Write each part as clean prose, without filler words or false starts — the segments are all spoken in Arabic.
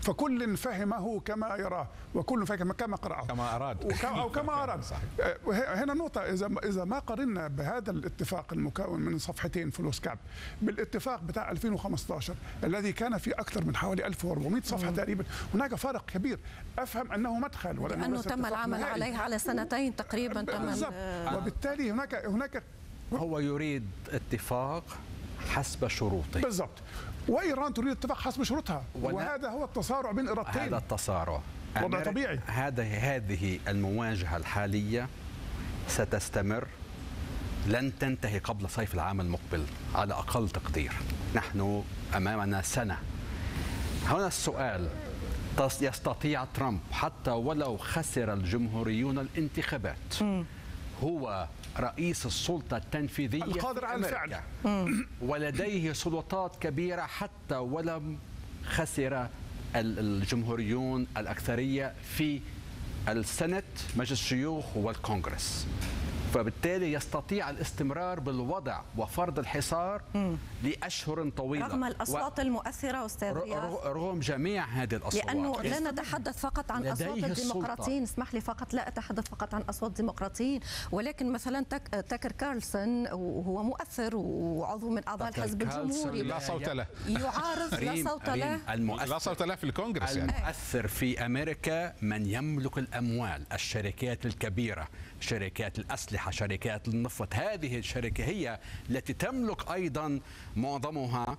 فكل فهمه كما يراه، وكل فهم كما قرأه كما أراد أو كما أراد. هنا نقطة، إذا ما قارنا بهذا الاتفاق المكون من صفحتين فلوس كاب بالاتفاق بتاع 2015 الذي كان فيه أكثر من حوالي 1400 صفحة تقريبا، هناك فرق كبير. أفهم أنه مدخل، لأنه تم العمل عليه على سنتين تقريبا. وبالتالي هناك هو يريد اتفاق حسب شروطه بالضبط، وإيران تريد اتفاق حسب شروطها، وهذا هو التصارع بين إرادتين. هذا التصارع وضع طبيعي. هذه المواجهة الحالية ستستمر، لن تنتهي قبل صيف العام المقبل على أقل تقدير. نحن أمامنا سنة. هنا السؤال: يستطيع ترامب حتى ولو خسر الجمهوريون الانتخابات، هو رئيس السلطة التنفيذية القادر على الفعل، ولديه سلطات كبيرة حتى ولم خسر الجمهوريون الأكثرية في السنت، مجلس الشيوخ والكونغرس، فبالتالي يستطيع الاستمرار بالوضع وفرض الحصار لأشهر طويلة رغم الأصوات المؤثرة أستاذ رياض، رغم جميع هذه الأصوات. لأنه لا نتحدث فقط عن أصوات الديمقراطيين، اسمح لي فقط، لا أتحدث فقط عن أصوات الديمقراطيين، ولكن مثلا تاكر كارلسون وهو مؤثر وعضو من أعضاء الحزب الجمهوري لا صوت له، يعارض لا صوت له، لا صوت له في الكونغرس. المؤثر في أمريكا من يملك الأموال، الشركات الكبيرة، شركات الأسلحة، شركات النفط. هذه الشركة هي التي تملك أيضا معظمها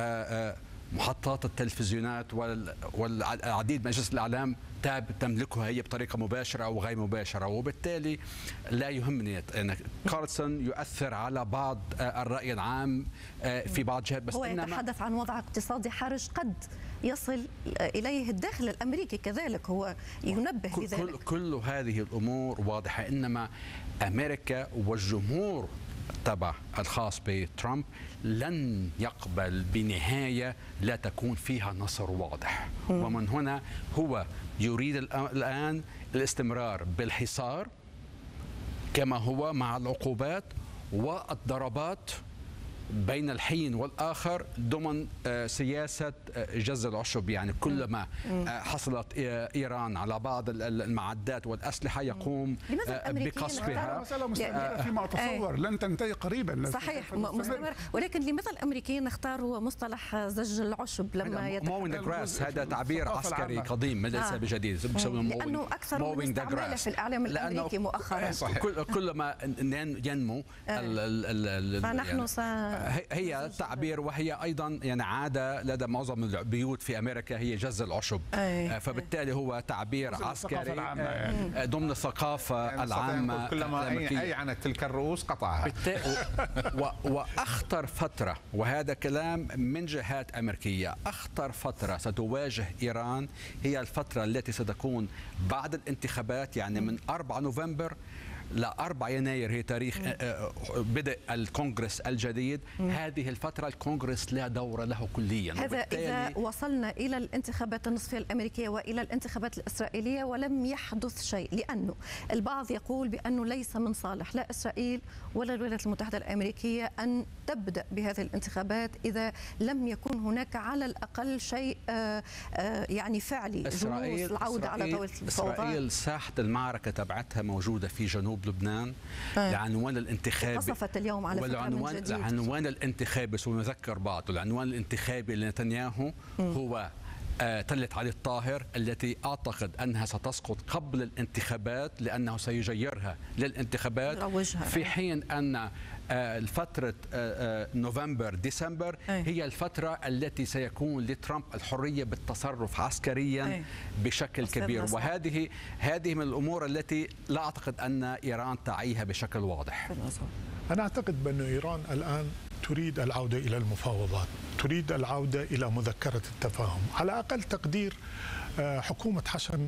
محطات التلفزيونات والعديد من مجالس الإعلام تملكها هي بطريقة مباشرة أو غير مباشرة، وبالتالي لا يهمني أن كارلسون يؤثر على بعض الرأي العام في بعض الجهات، بس هو يتحدث عن وضع اقتصادي حرج قد يصل إليه الداخل الأمريكي كذلك، هو ينبه بذلك. كل هذه الأمور واضحة، إنما أمريكا والجمهور تبع الخاص بترامب لن يقبل بنهاية لا تكون فيها نصر واضح، ومن هنا هو يريد الآن الاستمرار بالحصار كما هو مع العقوبات والضربات بين الحين والآخر ضمن سياسة جز العشب. يعني كلما حصلت إيران على بعض المعدات والأسلحة يقوم بقصفها. فيما أتصور لن تنتهي قريبا. صحيح مستمر، ولكن لماذا الأمريكيين اختاروا مصطلح زج العشب لما موينج ذا جراس؟ هذا تعبير عسكري قديم ليس بجديد، لأنه أكثر من استعماله في الإعلام الأمريكي مؤخرا. كلما ينمو فنحن هي تعبير، وهي أيضا يعني عادة لدى معظم البيوت في أمريكا هي جز العشب، فبالتالي هو تعبير عسكري ضمن الثقافة العامة. كلما أيعنت تلك الرؤوس قطعها. وأخطر فترة، وهذا كلام من جهات أمريكية، أخطر فترة ستواجه إيران هي الفترة التي ستكون بعد الانتخابات، يعني من 4 نوفمبر لا 4 يناير هي تاريخ بدء الكونغرس الجديد. هذه الفترة الكونغرس لا دور له كليا. هذا إذا وصلنا إلى الانتخابات النصفية الأمريكية وإلى الانتخابات الإسرائيلية ولم يحدث شيء، لأنه البعض يقول بأنه ليس من صالح لا إسرائيل ولا الولايات المتحدة الأمريكية أن تبدأ بهذه الانتخابات إذا لم يكن هناك على الأقل شيء يعني فعلي، جلوس العودة على طاولة الفوضى. إسرائيل ساحة المعركة تبعتها موجودة في جنوب لبنان لعنوان الانتخابي، وصفت اليوم على فكرة من جديد العنوان الانتخابي، ونذكر بعض العنوان الانتخابي لنتنياهو هو تلة علي الطاهر، التي أعتقد أنها ستسقط قبل الانتخابات لأنه سيجيرها للانتخابات، في حين أن فترة نوفمبر ديسمبر هي الفترة التي سيكون لترامب الحرية بالتصرف عسكريا بشكل كبير، وهذه من الأمور التي لا أعتقد أن إيران تعيها بشكل واضح. أنا أعتقد بأن إيران الآن تريد العودة إلى المفاوضات، تريد العودة إلى مذكرة التفاهم، على أقل تقدير حكومة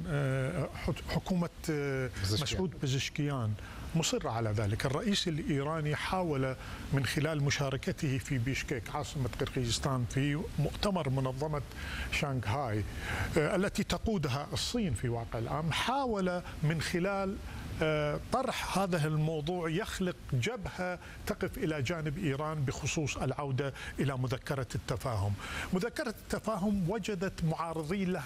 مسعود بزشكيان مصرة على ذلك. الرئيس الإيراني حاول من خلال مشاركته في بيشكيك عاصمة قرقيزستان في مؤتمر منظمة شانغهاي التي تقودها الصين في واقع الأمر، حاول من خلال طرح هذا الموضوع يخلق جبهة تقف إلى جانب إيران بخصوص العودة إلى مذكرة التفاهم. مذكرة التفاهم وجدت معارضين لها